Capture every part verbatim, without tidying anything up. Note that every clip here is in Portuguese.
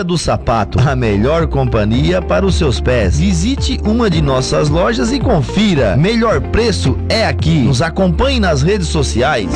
do Sapato, a melhor companhia para os seus pés. Visite uma de nossas lojas e confira. Melhor preço é aqui. Nos acompanhe nas redes sociais.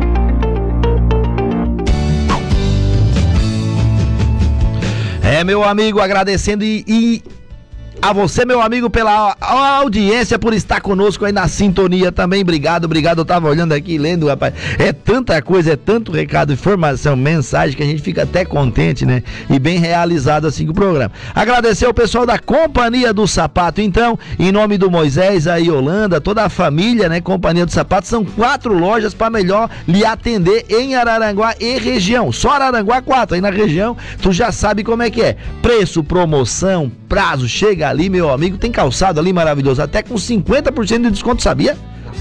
É, meu amigo, agradecendo e... e... a você, meu amigo, pela audiência, por estar conosco aí na sintonia também. Obrigado, obrigado. Eu tava olhando aqui, lendo, rapaz. É tanta coisa, é tanto recado, informação, mensagem, que a gente fica até contente, né? E bem realizado assim com o programa. Agradecer ao pessoal da Companhia do Sapato, então, em nome do Moisés, a Yolanda, toda a família, né? Companhia do Sapato. São quatro lojas para melhor lhe atender em Araranguá e região. Só Araranguá, quatro. Aí na região, tu já sabe como é que é. Preço, promoção, prazo, chega ali, meu amigo, tem calçado ali maravilhoso, até com cinquenta por cento de desconto, sabia?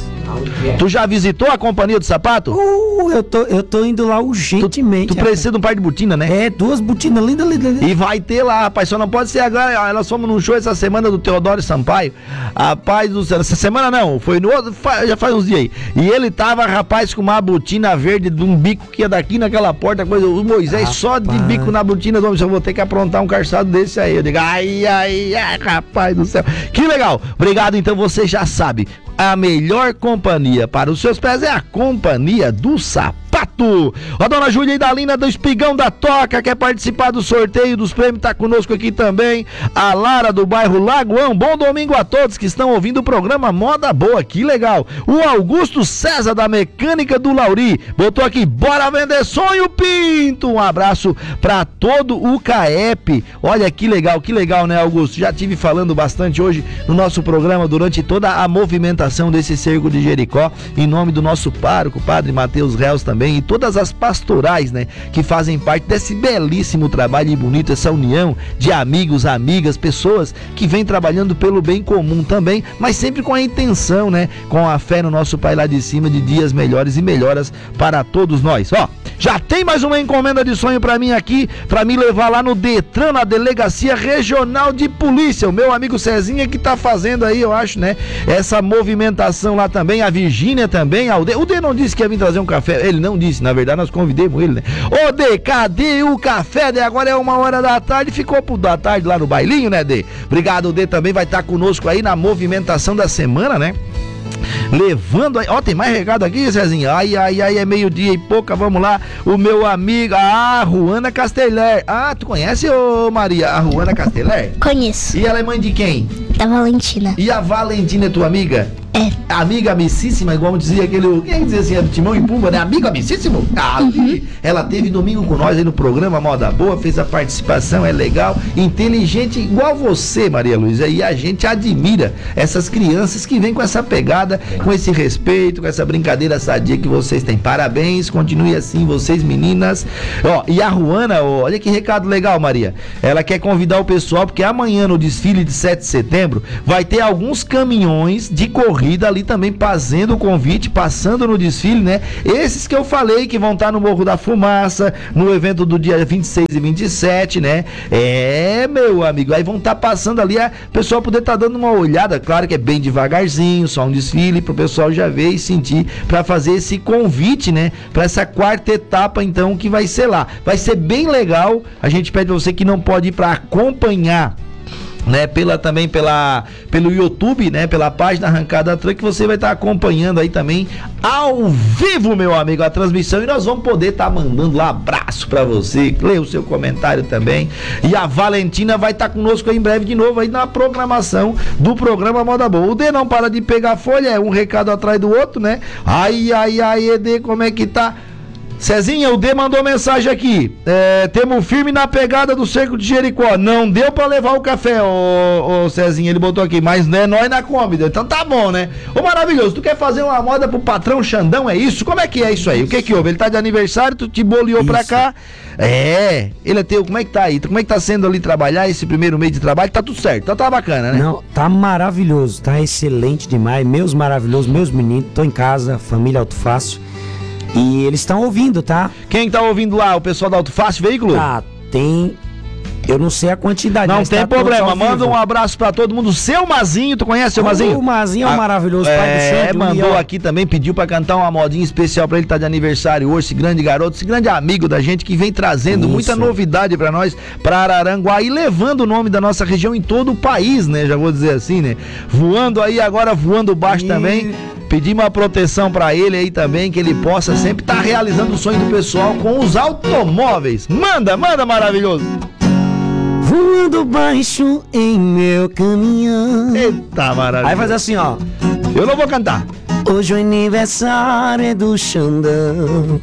Tu já visitou a Companhia do Sapato? Uh, eu tô, eu tô indo lá urgentemente. Tu, tu precisa de um par de botina, né? É, duas botinas lindas, lindas. E vai ter lá, rapaz, só não pode ser agora. Nós fomos num show essa semana do Teodoro Sampaio. Rapaz do céu, essa semana não, foi no outro, já faz uns dias aí. E ele tava, rapaz, com uma botina verde de um bico que ia daqui naquela porta, coisa. O Moisés rapaz. Só de bico na botina do homem. Eu vou ter que aprontar um calçado desse aí. Eu digo, ai, ai, ai, rapaz do céu. Que legal. Obrigado, então você já sabe. A melhor companhia para os seus pés é a Companhia do Sapato. A dona Júlia Idalina do Espigão da Toca quer participar do sorteio dos prêmios, tá conosco aqui também. A Lara do bairro Lagoão. Bom domingo a todos que estão ouvindo o programa Moda Boa, que legal. O Augusto César da Mecânica do Lauri botou aqui, bora vender sonho, Pinto. Um abraço para todo o CAEP. Olha que legal, que legal, né, Augusto? Já tive falando bastante hoje no nosso programa durante toda a movimentação desse cerco de Jericó, em nome do nosso pároco, Padre Mateus Reus também, e todas as pastorais, né, que fazem parte desse belíssimo trabalho e bonito, essa união de amigos, amigas, pessoas que vêm trabalhando pelo bem comum também, mas sempre com a intenção, né, com a fé no nosso Pai lá de cima, de dias melhores e melhoras para todos nós. Ó, já tem mais uma encomenda de sonho para mim aqui, para me levar lá no Detran, na Delegacia Regional de Polícia, o meu amigo Cezinha que tá fazendo aí, eu acho, né, essa movimentação lá também, a Virgínia também, o D, o D não disse que ia vir trazer um café, ele não disse, na verdade nós convidemos ele, né? Ô D, cadê o café, D? Agora é uma hora da tarde, ficou pro da tarde lá no bailinho, né, D? Obrigado, o D também vai estar conosco aí na movimentação da semana, né? Levando aí, ó, tem mais recado aqui, Cezinha. Ai, ai, ai, é meio-dia e pouca, vamos lá. O meu amigo, a Ruana Casteller. Ah, tu conhece, ô Maria, a Ruana Casteller? Conheço. E ela é mãe de quem? Da Valentina. E a Valentina é tua amiga? É. Amiga amicíssima, igual dizia aquele, quem dizia assim, é do Timão e Pumba, né? Amigo amicíssimo? Ah, uhum. Ela teve domingo com nós aí no programa Moda Boa, fez a participação, é legal, inteligente, igual você, Maria Luísa, e a gente admira essas crianças que vêm com essa pegada, com esse respeito, com essa brincadeira sadia que vocês têm. Parabéns, continue assim, vocês meninas. Ó, e a Ruana, ó, olha que recado legal, Maria. Ela quer convidar o pessoal, porque amanhã no desfile de sete de setembro, vai ter alguns caminhões de corrida ali também fazendo o convite, passando no desfile, né? Esses que eu falei que vão estar no Morro da Fumaça, no evento do dia vinte e seis e vinte e sete, né? É, meu amigo, aí vão estar passando ali, a pessoal poder estar dando uma olhada, claro que é bem devagarzinho, só um desfile pro pessoal já ver e sentir, para fazer esse convite, né? Para essa quarta etapa, então, que vai ser lá. Vai ser bem legal, a gente pede a você que não pode ir para acompanhar, né, pela, também pela, pelo YouTube, né, pela página Arrancada Truck, você vai estar tá acompanhando aí também ao vivo, meu amigo, a transmissão, e nós vamos poder estar tá mandando lá abraço pra você, ler o seu comentário também, e a Valentina vai estar tá conosco aí em breve de novo aí na programação do programa Moda Boa. O D não para de pegar folha, é um recado atrás do outro, né? Ai, ai, ai, E D, como é que tá? Cezinha, o D mandou mensagem aqui, é, temos firme na pegada do cerco de Jericó, não deu pra levar o café, ô, ô Cezinha, ele botou aqui, mas não é nós na Kombi, então tá bom, né? Ô, maravilhoso, tu quer fazer uma moda pro patrão Xandão, é isso? Como é que é isso aí? O que que houve? Ele tá de aniversário, tu te boleou isso pra cá, é, ele é teu, como é que tá aí? Como é que tá sendo ali trabalhar esse primeiro mês de trabalho? Tá tudo certo, então tá bacana, né? Não, tá maravilhoso, tá excelente demais, meus maravilhosos, meus meninos, tô em casa, família Auto Fácil. E eles estão ouvindo, tá? Quem tá ouvindo lá? O pessoal da Auto Fácil Veículo? Tá, tem Eu não sei a quantidade. Não mas tem tá todos problema, ao manda vivo. um abraço pra todo mundo. Seu Mazinho, tu conhece o seu Mazinho? O Mazinho é um Ah, maravilhoso pai do É, Xande. mandou e, ó, aqui também, pediu pra cantar uma modinha especial pra ele, tá de aniversário hoje, esse grande garoto, esse grande amigo da gente que vem trazendo Isso. muita novidade pra nós, pra Araranguá e levando o nome da nossa região em todo o país, né? Já vou dizer assim, né? Voando aí, agora voando baixo E- também. Pedimos uma proteção pra ele aí também, que ele possa sempre estar realizando o sonho do pessoal com os automóveis. Manda, manda, maravilhoso! voando baixo em meu caminhão. Eita, maravilhoso! Aí faz assim, ó. Eu não vou cantar. Hoje o aniversário é do Xandão.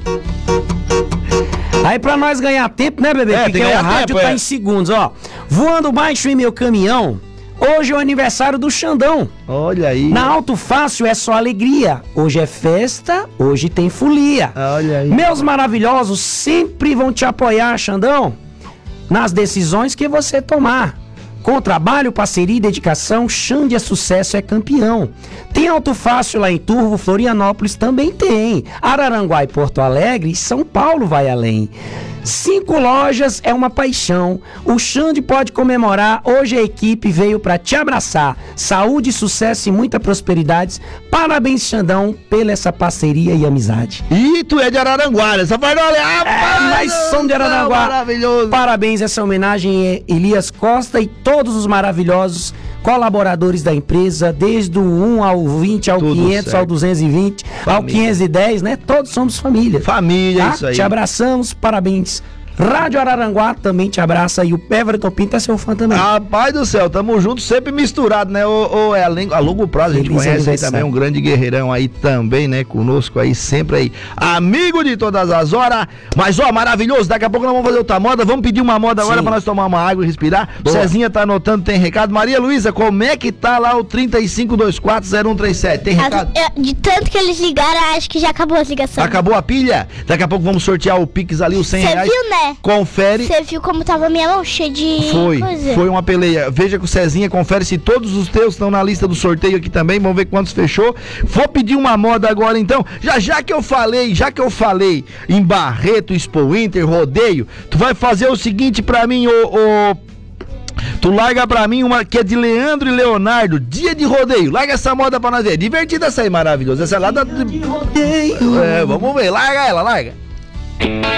Aí pra nós ganhar tempo, né, bebê? É, Porque tem que o ganhar rádio tempo, tá é. em segundos, ó. Voando baixo em meu caminhão. Hoje é o aniversário do Xandão. Olha aí. Na Auto Fácil é só alegria. Hoje é festa, hoje tem folia. Olha aí. Meus maravilhosos sempre vão te apoiar, Xandão, nas decisões que você tomar. Com trabalho, parceria e dedicação, Xande é sucesso, é campeão. Tem Auto Fácil lá em Turvo, Florianópolis também tem. Araranguá e Porto Alegre, São Paulo vai além. Cinco lojas é uma paixão. O Xande pode comemorar. Hoje a equipe veio pra te abraçar. Saúde, sucesso e muita prosperidade. Parabéns, Xandão, pela essa parceria e amizade. E tu é de Araranguá, né? Essa vai olhar. É, nós somos de Araranguá. Maravilhoso. Parabéns, essa homenagem é Elias Costa e todos os maravilhosos colaboradores da empresa, desde o um ao vinte, ao Tudo quinhentos, certo. ao duzentos e vinte, ao Família. quinhentos e dez, né? Todos somos família. Família, Tá? isso aí. Te abraçamos, parabéns. Rádio Araranguá também te abraça e o Everton Pinto é seu fã também. Rapaz do céu, tamo junto, sempre misturado, né? Ou, ou é a, len- a longo prazo, a gente Feliz conhece aí aniversário. também um grande guerreirão aí também, né? Conosco aí, sempre aí. Amigo de todas as horas. Mas, ó, maravilhoso, daqui a pouco nós vamos fazer outra moda. Vamos pedir uma moda agora Sim. pra nós tomar uma água e respirar. O Boa. Cezinha tá anotando, tem recado. Maria Luísa, como é que tá lá o trinta e cinco vinte e quatro zero um trinta e sete? Tem recado? As- eu- de tanto que eles ligaram, acho que já acabou as ligações. Acabou a pilha? Daqui a pouco vamos sortear o Pix ali, os cem Você reais. viu, né? Confere. Você viu como tava minha mão cheia de Foi, coisa? foi uma peleia. Veja com o Cezinha, confere se todos os teus estão na lista do sorteio aqui também. Vamos ver quantos fechou. Vou pedir uma moda agora então. Já já que eu falei, já que eu falei em Barreto, Expo Inter, rodeio, tu vai fazer o seguinte pra mim, ô. ô Tu larga pra mim uma que é de Leandro e Leonardo, dia de rodeio. Larga essa moda pra nós ver. Divertida essa aí, maravilhosa. Essa é lá da. É, vamos ver. Larga ela, larga.